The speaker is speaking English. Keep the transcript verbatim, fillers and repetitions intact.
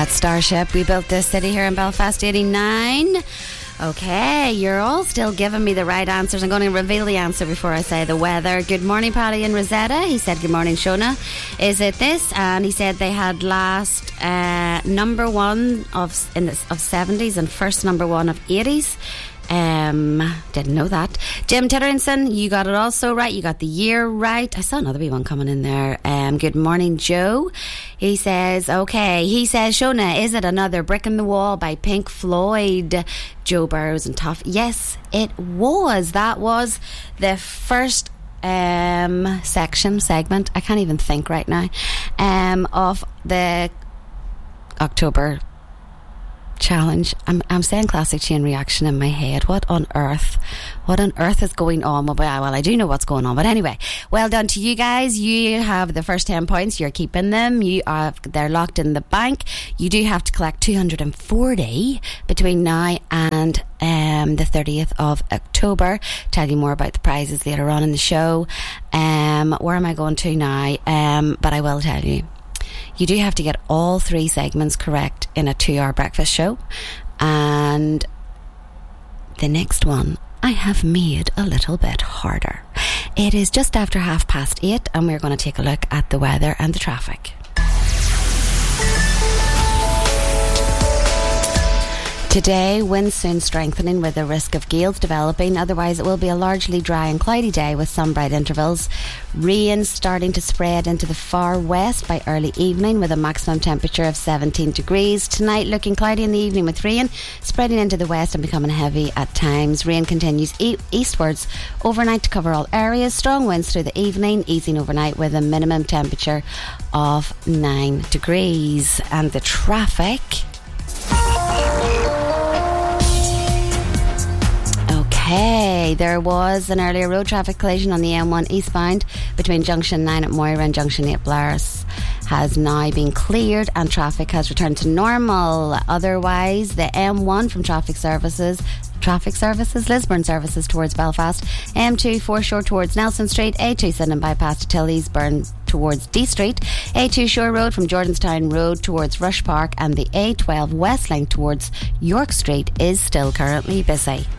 that Starship. We built this city here in Belfast, eighty-nine. Okay, you're all still giving me the right answers. I'm going to reveal the answer before I say the weather. Good morning, Paddy and Rosetta. He said, good morning, Shona. Is it this? And he said they had last uh, number one of in the of seventies and first number one of eighties. Um, didn't know that. Jim Titterington, you got it also right. You got the year right. I saw another wee one coming in there. Um, good morning, Joe. He says, okay. He says, Shona, is it another Brick in the Wall by Pink Floyd? Joe Burrows and Tough. Yes, it was. That was the first um section, segment. I can't even think right now. Um, of the October challenge. I'm I'm saying classic chain reaction in my head. What on earth? What on earth is going on? Well, well, I do know what's going on, but anyway, well done to you guys. You have the first ten points. You're keeping them. You are they're locked in the bank. You do have to collect two hundred forty between now and um the thirtieth of October. Tell you more about the prizes later on in the show. Um, where am I going to now? Um, but I will tell you. You do have to get all three segments correct in a two-hour breakfast show. And the next one I have made a little bit harder. It is just after half past eight, and we're going to take a look at the weather and the traffic. Today, winds soon strengthening with the risk of gales developing. Otherwise, it will be a largely dry and cloudy day with some bright intervals. Rain starting to spread into the far west by early evening with a maximum temperature of seventeen degrees. Tonight, looking cloudy in the evening with rain spreading into the west and becoming heavy at times. Rain continues e- eastwards overnight to cover all areas. Strong winds through the evening, easing overnight with a minimum temperature of nine degrees. And the traffic... Okay, there was an earlier road traffic collision on the M one eastbound between Junction nine at Moira and Junction eight Blaris has now been cleared and traffic has returned to normal. Otherwise, the M one from Traffic Services Traffic Services, Lisburn Services towards Belfast, M two foreshore towards Nelson Street, A two Sydenham bypass to Tilly's, Burn towards D Street, A two Shore Road from Jordanstown Road towards Rush Park, and the A twelve West Link towards York Street is still currently busy.